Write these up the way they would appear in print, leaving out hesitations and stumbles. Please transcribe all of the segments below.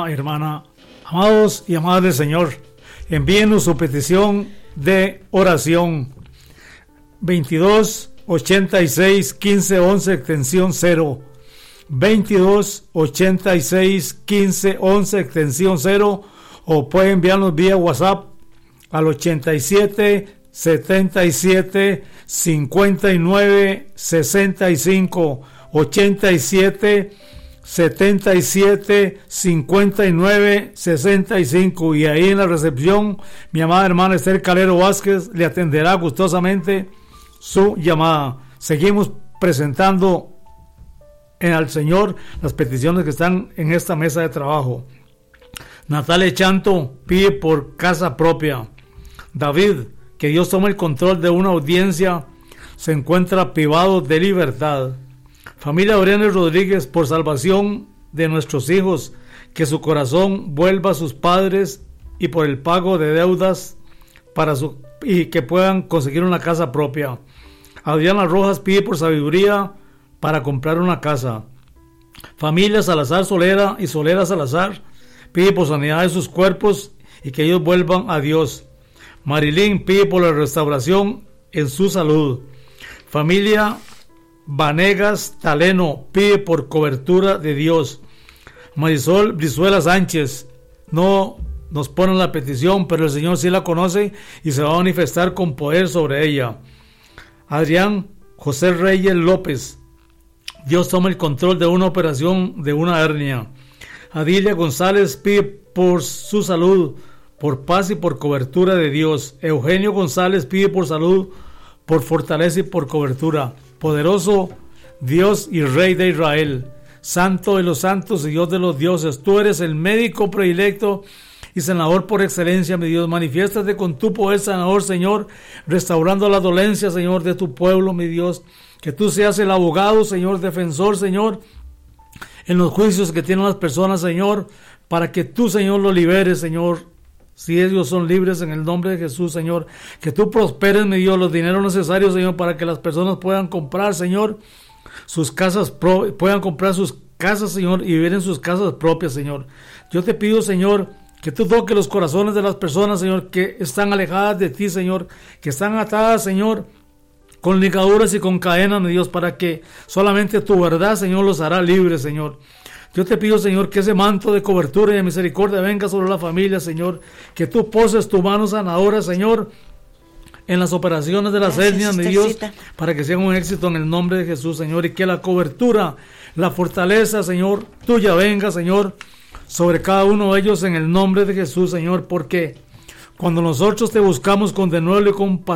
hermana, hermana. Amados y amadas del Señor, envíenos su petición de oración. 22 86 15 11 extensión 0. 22 86 15 11 extensión 0, o puede enviarnos vía WhatsApp al 87 77 59 65, 87 77 59 65, y ahí en la recepción mi amada hermana Esther Calero Vázquez le atenderá gustosamente su llamada. Seguimos presentando al Señor las peticiones que están en esta mesa de trabajo. Natalia Chanto pide por casa propia. David, que Dios tome el control de una audiencia, se encuentra privado de libertad. Familia Oriones Rodríguez, por salvación de nuestros hijos, que su corazón vuelva a sus padres, y por el pago de deudas y que puedan conseguir una casa propia. Adriana Rojas pide por sabiduría para comprar una casa. Familia Salazar Solera y Solera Salazar pide por sanidad de sus cuerpos y que ellos vuelvan a Dios. Marilyn pide por la restauración en su salud. Familia Vanegas Taleno pide por cobertura de Dios. Marisol Brizuela Sánchez no nos pone la petición, pero el Señor sí la conoce y se va a manifestar con poder sobre ella. Adrián José Reyes López, Dios toma el control de una operación de una hernia. Adilia González pide por su salud, por paz y por cobertura de Dios. Eugenio González pide por salud, por fortaleza y por cobertura. Poderoso Dios y Rey de Israel, Santo de los santos y Dios de los dioses, tú eres el médico predilecto y sanador por excelencia, mi Dios. Manifiéstate con tu poder sanador, Señor, restaurando la dolencia, Señor, de tu pueblo, mi Dios. Que tú seas el abogado, Señor, defensor, Señor, en los juicios que tienen las personas, Señor, para que tú, Señor, los liberes, Señor, si ellos son libres en el nombre de Jesús, Señor. Que tú prosperes, mi Dios, los dineros necesarios, Señor, para que las personas puedan comprar, Señor, sus casas, puedan comprar sus casas, Señor, y vivir en sus casas propias, Señor. Yo te pido, Señor, que tú toques los corazones de las personas, Señor, que están alejadas de ti, Señor, que están atadas, Señor, con ligaduras y con cadenas, mi Dios, para que solamente tu verdad, Señor, los hará libres, Señor. Yo te pido, Señor, que ese manto de cobertura y de misericordia venga sobre la familia, Señor, que tú poses tu mano sanadora, Señor, en las operaciones de las hernias, mi Dios, para que sea un éxito en el nombre de Jesús, Señor, y que la cobertura, la fortaleza, Señor, tuya venga, Señor, sobre cada uno de ellos en el nombre de Jesús, Señor, porque cuando nosotros te buscamos con denuedo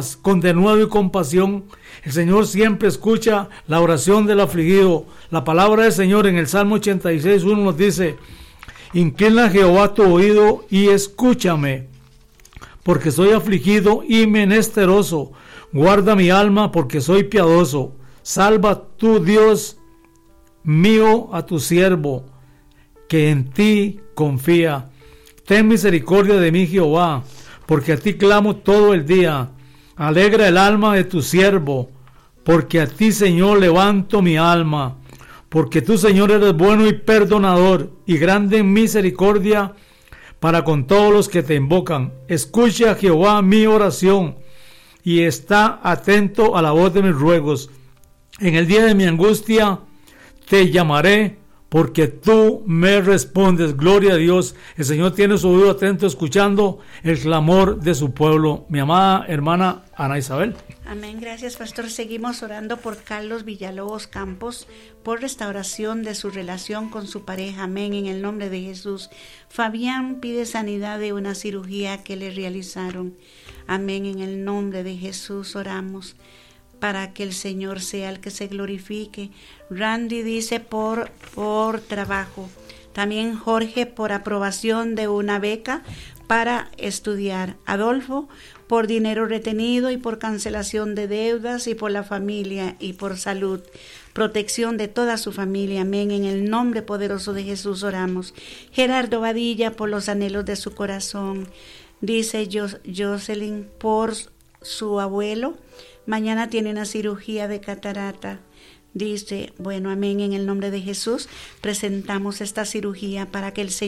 y compasión, el Señor siempre escucha la oración del afligido. La palabra del Señor en el Salmo 86:1 nos dice: inclina Jehová tu oído y escúchame, porque soy afligido y menesteroso. Guarda mi alma, porque soy piadoso. Salva tú, Dios mío, a tu siervo, que en ti confía. Ten misericordia de mí, Jehová, porque a ti clamo todo el día. Alegra el alma de tu siervo, porque a ti, Señor, levanto mi alma. Porque tú, Señor, eres bueno y perdonador, y grande en misericordia para con todos los que te invocan. Escucha, Jehová, mi oración, y está atento a la voz de mis ruegos. En el día de mi angustia te llamaré, porque tú me respondes. Gloria a Dios. El Señor tiene su oído atento escuchando el clamor de su pueblo. Mi amada hermana Ana Isabel. Amén, gracias, pastor. Seguimos orando por Carlos Villalobos Campos, por restauración de su relación con su pareja. Amén, en el nombre de Jesús. Fabián pide sanidad de una cirugía que le realizaron. Amén, en el nombre de Jesús oramos para que el Señor sea el que se glorifique. Randy dice por trabajo. También Jorge por aprobación de una beca para estudiar. Adolfo por dinero retenido y por cancelación de deudas, y por la familia y por salud. Protección de toda su familia. Amén. En el nombre poderoso de Jesús oramos. Gerardo Badilla por los anhelos de su corazón. Dice Jocelyn por su abuelo. Mañana tiene una cirugía de catarata. Dice, bueno, amén, en el nombre de Jesús presentamos esta cirugía para que el Señor